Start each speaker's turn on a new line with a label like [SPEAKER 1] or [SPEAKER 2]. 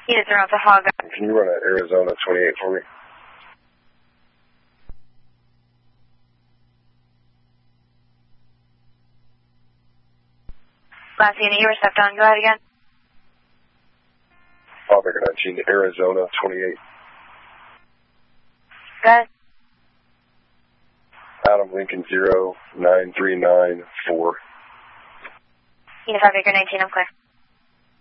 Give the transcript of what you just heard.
[SPEAKER 1] Units are Alpha Hog.
[SPEAKER 2] Can you run an Arizona 28 for me?
[SPEAKER 1] Last unit, you were stepped on. Go ahead again.
[SPEAKER 2] Baker 19, Arizona 28.
[SPEAKER 1] Go ahead.
[SPEAKER 2] Adam Lincoln 09394.
[SPEAKER 1] Unit Baker 19, I'm clear.